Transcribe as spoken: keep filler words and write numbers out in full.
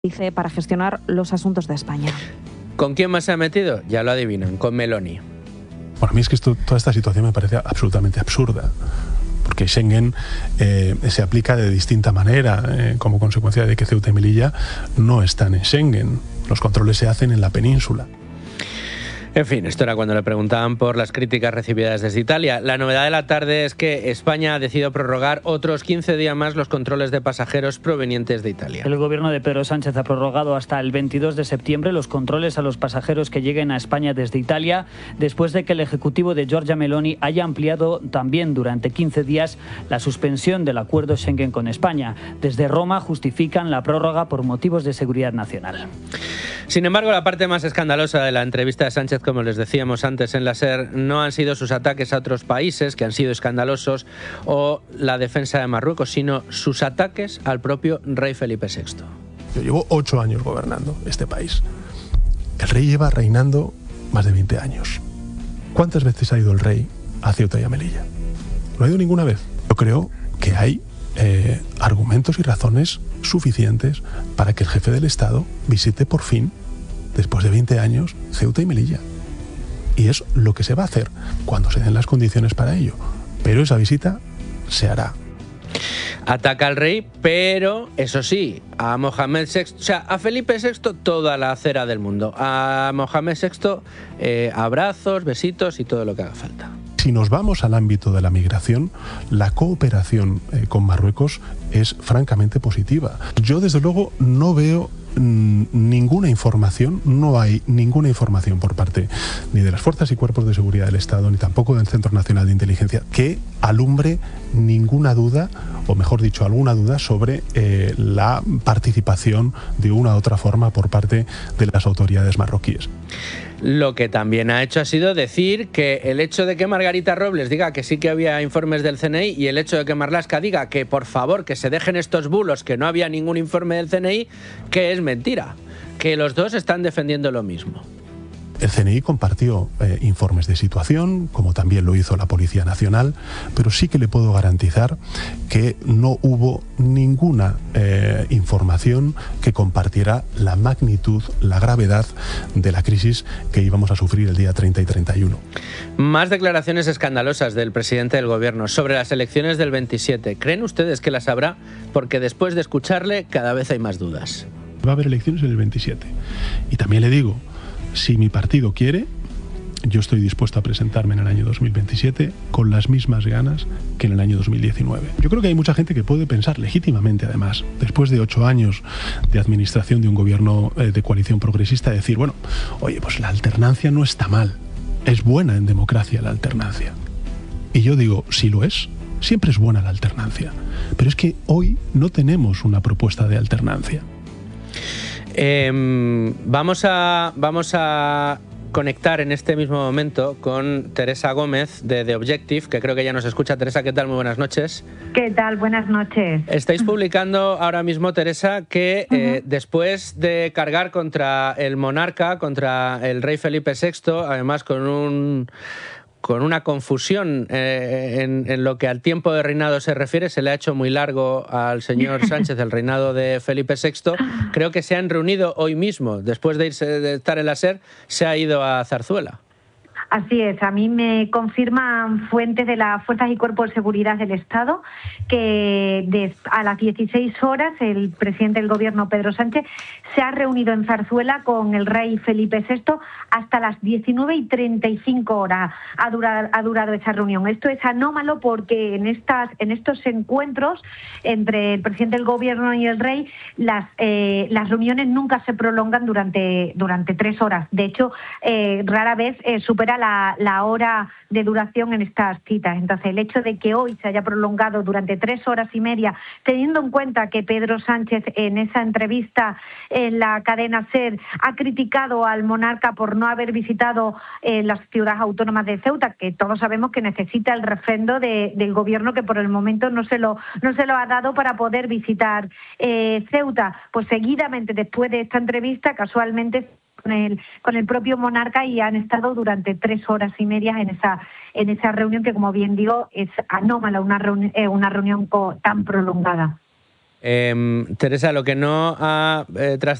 dice para gestionar los asuntos de España. ¿Con quién más se ha metido? Ya lo adivinan, con Meloni. Bueno, a mí es que esto, toda esta situación me parece absolutamente absurda, porque Schengen eh, se aplica de distinta manera, eh, como consecuencia de que Ceuta y Melilla no están en Schengen. Los controles se hacen en la península. En fin, esto era cuando le preguntaban por las críticas recibidas desde Italia. La novedad de la tarde es que España ha decidido prorrogar otros quince días más los controles de pasajeros provenientes de Italia. El gobierno de Pedro Sánchez ha prorrogado hasta el veintidós de septiembre los controles a los pasajeros que lleguen a España desde Italia, después de que el ejecutivo de Giorgia Meloni haya ampliado también durante quince días la suspensión del acuerdo Schengen con España. Desde Roma justifican la prórroga por motivos de seguridad nacional. Sin embargo, la parte más escandalosa de la entrevista de Sánchez, como les decíamos antes en la SER, no han sido sus ataques a otros países, que han sido escandalosos, o la defensa de Marruecos, sino sus ataques al propio rey Felipe sexto. Yo llevo ocho años gobernando este país. El rey lleva reinando más de veinte años. ¿Cuántas veces ha ido el rey a Ceuta y a Melilla? No ha ido ninguna vez. Yo creo que hay eh, argumentos y razones suficientes para que el jefe del Estado visite por fin, después de veinte años, Ceuta y Melilla. Y es lo que se va a hacer cuando se den las condiciones para ello. Pero esa visita se hará. Ataca al rey, pero eso sí, a Mohamed sexto, o sea, a Felipe sexto toda la cera del mundo. A Mohamed sexto eh, abrazos, besitos y todo lo que haga falta. Si nos vamos al ámbito de la migración, la cooperación eh, con Marruecos es francamente positiva. Yo, desde luego, no veo mmm, ninguna información, no hay ninguna información por parte ni de las fuerzas y cuerpos de seguridad del Estado, ni tampoco del Centro Nacional de Inteligencia, que alumbre ninguna duda, o mejor dicho, alguna duda sobre eh, la participación de una u otra forma por parte de las autoridades marroquíes. Lo que también ha hecho ha sido decir que el hecho de que Margarita Robles diga que sí que había informes del C N I y el hecho de que Marlaska diga que por favor que se dejen estos bulos, que no había ningún informe del C N I, que es mentira, que los dos están defendiendo lo mismo. El C N I compartió eh, informes de situación, como también lo hizo la Policía Nacional, pero sí que le puedo garantizar que no hubo ninguna eh, información que compartiera la magnitud, la gravedad de la crisis que íbamos a sufrir el día treinta y treinta y uno. Más declaraciones escandalosas del presidente del gobierno sobre las elecciones del veintisiete. ¿Creen ustedes que las habrá? Porque después de escucharle cada vez hay más dudas. Va a haber elecciones en el veintisiete. Y también le digo, si mi partido quiere, yo estoy dispuesto a presentarme en el año dos mil veintisiete con las mismas ganas que en el año dos mil diecinueve. Yo creo que hay mucha gente que puede pensar legítimamente, además, después de ocho años de administración de un gobierno eh, de coalición progresista, decir, bueno, oye, pues la alternancia no está mal. Es buena en democracia la alternancia. Y yo digo, si lo es, siempre es buena la alternancia. Pero es que hoy no tenemos una propuesta de alternancia. Eh, vamos a vamos a conectar en este mismo momento con Teresa Gómez de The Objective, que creo que ya nos escucha. Teresa, ¿qué tal? Muy buenas noches. ¿Qué tal? Buenas noches. Estáis publicando ahora mismo, Teresa, que uh-huh. eh, después de cargar contra el monarca, contra el rey Felipe sexto, además con un con una confusión eh, en, en lo que al tiempo de reinado se refiere, se le ha hecho muy largo al señor Sánchez el reinado de Felipe sexto. Creo que se han reunido hoy mismo, después de irse de estar en la SER, se ha ido a Zarzuela. Así es, a mí me confirman fuentes de las Fuerzas y Cuerpos de Seguridad del Estado que de, a las dieciséis horas el presidente del Gobierno, Pedro Sánchez, se ha reunido en Zarzuela con el rey Felipe sexto hasta las diecinueve y treinta y cinco horas ha durado, ha durado esa reunión. Esto es anómalo porque en, estas, en estos encuentros entre el presidente del Gobierno y el rey, las, eh, las reuniones nunca se prolongan durante, durante tres horas. De hecho, eh, rara vez eh, supera La, la hora de duración en estas citas. Entonces, el hecho de que hoy se haya prolongado durante tres horas y media, teniendo en cuenta que Pedro Sánchez en esa entrevista en la cadena SER ha criticado al monarca por no haber visitado eh, las ciudades autónomas de Ceuta, que todos sabemos que necesita el refrendo de, del gobierno, que por el momento no se lo, no se lo ha dado para poder visitar eh, Ceuta. Pues seguidamente, después de esta entrevista, casualmente con el con el propio monarca, y han estado durante tres horas y media en esa en esa reunión que, como bien digo, es anómala una reunión, eh, una reunión tan prolongada. Eh, Teresa, lo que no ha eh,